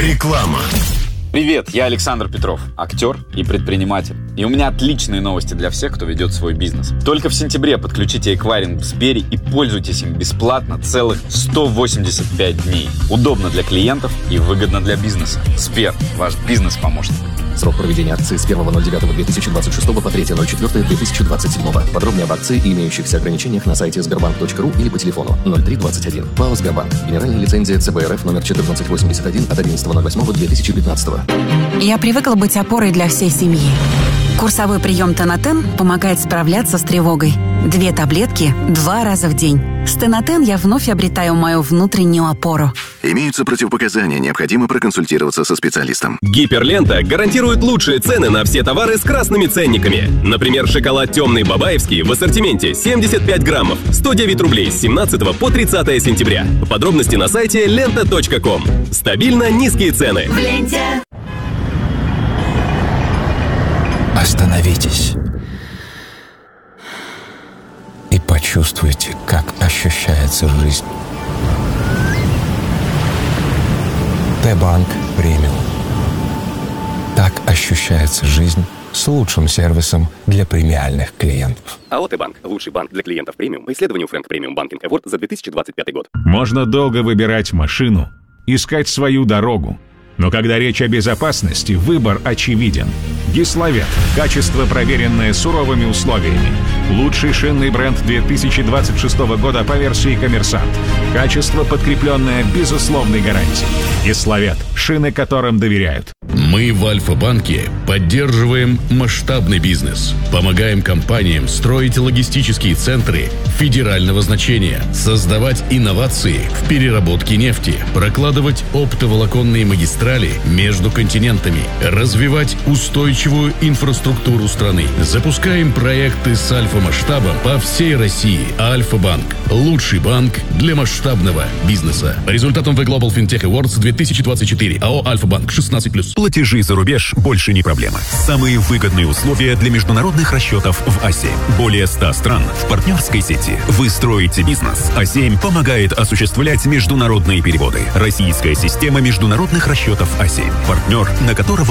Реклама. Привет, я Александр Петров, актер и предприниматель. И у меня отличные новости для всех, кто ведет свой бизнес. Только в сентябре подключите эквайринг в Сбере и пользуйтесь им бесплатно целых 185 дней. Удобно для клиентов и выгодно для бизнеса. Сбер, ваш бизнес-помощник. Срок проведения акции с 1.09.2026 по 3.04.2027. Подробнее об акции и имеющихся ограничениях на сайте sberbank.ru или по телефону 0321. ПАО «Сбербанк». Генеральная лицензия ЦБ РФ номер 1481 от 11.08.2015. Я привыкла быть опорой для всей семьи. Курсовой прием Тонатен помогает справляться с тревогой. 2 таблетки 2 раза в день. С Тонатен я вновь обретаю мою внутреннюю опору. Имеются противопоказания, необходимо проконсультироваться со специалистом. Гиперлента гарантирует лучшие цены на все товары с красными ценниками. Например, шоколад темный бабаевский в ассортименте 75 граммов, 109 рублей с 17 по 30 сентября. Подробности на сайте lenta.com. Стабильно низкие цены. В ленте. Остановитесь и почувствуйте, как ощущается жизнь. Т-банк премиум. Так ощущается жизнь с лучшим сервисом для премиальных клиентов. АО Т-банк. Лучший банк для клиентов премиум по исследованию Frank Premium Banking Award за 2025 год. Можно долго выбирать машину, искать свою дорогу. Но когда речь о безопасности, выбор очевиден. Гиславет. Качество, проверенное суровыми условиями. Лучший шинный бренд 2026 года по версии «Коммерсант». Качество, подкрепленное безусловной гарантией. Гиславет. Шины, которым доверяют. Мы в Альфа-банке поддерживаем масштабный бизнес. Помогаем компаниям строить логистические центры федерального значения, создавать инновации в переработке нефти, прокладывать оптоволоконные магистрали между континентами, развивать устойчивую инфраструктуру страны. Запускаем проекты с альфа-масштабом по всей России. Альфа-банк – лучший банк для масштабного бизнеса. По результатам The Global FinTech Awards 2024 АО «Альфа-банк» 16+. Платежи за рубеж больше не проблема. Самые выгодные условия для международных расчетов в А7. Более 100 стран в партнерской сети. Вы строите бизнес. А7 помогает осуществлять международные переводы. Российская система международных расчетов А7. Партнер, на которого